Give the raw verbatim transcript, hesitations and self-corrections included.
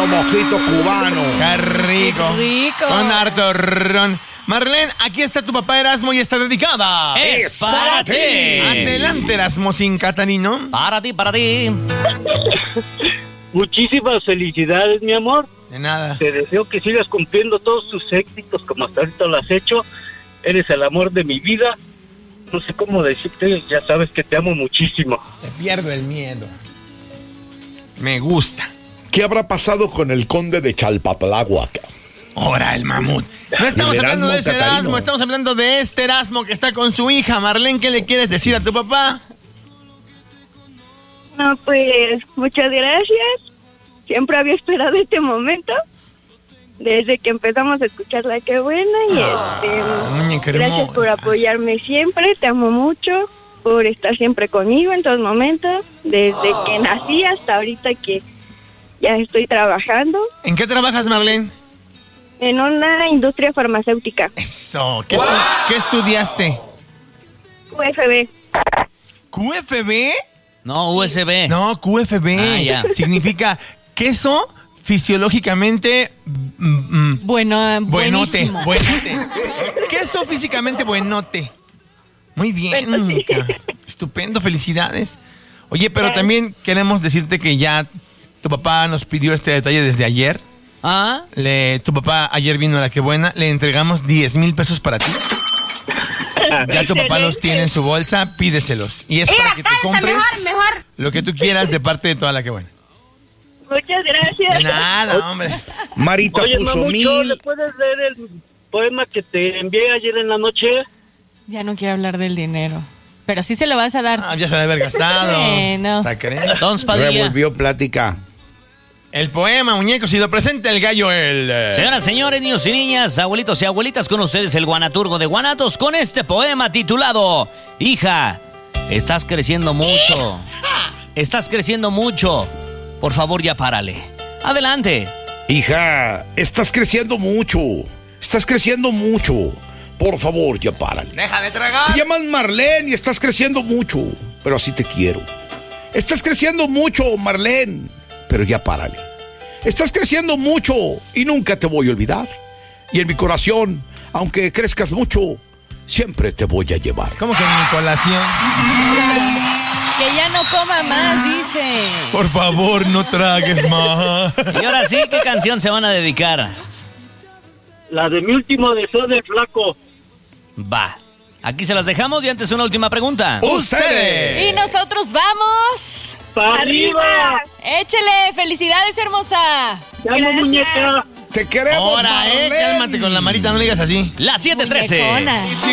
puro mojito cubano. ¡Qué rico! ¡Qué rico! Con harto ron. Marlene, aquí está tu papá Erasmo y está dedicada. ¡Es para ti! Adelante, Erasmo sin Catanino. Para ti, para ti. Muchísimas felicidades, mi amor. De nada. Te deseo que sigas cumpliendo todos tus éxitos como hasta ahorita lo has hecho. Eres el amor de mi vida. No sé cómo decirte, ya sabes que te amo muchísimo. Te pierdo el miedo. Me gusta. ¿Qué habrá pasado con el conde de Chalpatláhuac? Ahora el mamut. No estamos El hablando de ese Erasmo Erasmo, Catarino. estamos hablando de este Erasmo que está con su hija. Marlene, ¿qué le quieres decir a tu papá? No, pues muchas gracias. Siempre había esperado este momento. Desde que empezamos a escucharla, qué buena. Y este, muñeca gracias hermosa. por apoyarme siempre. Te amo mucho. Por estar siempre conmigo en todos momentos. Desde que nací hasta ahorita que ya estoy trabajando ¿En qué trabajas, Marlene? en una industria farmacéutica. Eso. ¿Qué, estu- ¿qué estudiaste? U F B. ¿Q F B? No, U S B. No, Q F B. Ah, ya. Significa queso fisiológicamente mm, mm, Bueno, buenote. buenísimo. Buenote. Queso físicamente buenote. Muy bien, Mónica. Estupendo, felicidades. Oye, pero también queremos decirte que ya tu papá nos pidió este detalle desde ayer. ¿Ah? Le, tu papá ayer vino a la que buena, le entregamos diez mil pesos para ti. Ya tu papá los tiene en su bolsa, pídeselos. Y es para que te compres mejor. lo que tú quieras de parte de toda la que buena. Muchas gracias. De nada, hombre. Marita Oye, puso Mamucho, ¿le mil. puedes leer el poema que te envié ayer en la noche? Ya no quiero hablar del dinero. Pero sí se lo vas a dar. Ah, ya se debe haber gastado. Bueno. ¿Está creyendo? Entonces, Padilla. Revolvió plática. El poema, muñeco, si lo presenta el gallo, el... eh, Señoras, señores, niños y niñas, abuelitos y abuelitas, con ustedes el Guanaturgo de Guanatos con este poema titulado Hija, estás creciendo mucho. Estás creciendo mucho. Por favor, ya párale. Adelante. Hija, estás creciendo mucho. Estás creciendo mucho. Por favor, ya párale. Deja de tragar. Te llamas Marlene y estás creciendo mucho, pero así te quiero. Estás creciendo mucho, Marlene, pero ya párale. Estás creciendo mucho y nunca te voy a olvidar. Y en mi corazón, aunque crezcas mucho, siempre te voy a llevar. ¿Cómo que en mi colación? Que ya no coma más, dice. Por favor, no tragues más. Y ahora sí, ¿qué canción se van a dedicar? La de mi último deseo de flaco. Va. Aquí se las dejamos y antes una última pregunta. ¡Ustedes! Y nosotros vamos. ¡Para arriba! Échele, felicidades, hermosa. ¡Te amo, muñeca! Te queremos, Ahora, eh, Marlene. cálmate con la Marita, no le digas así. La siete trece. Muñecona.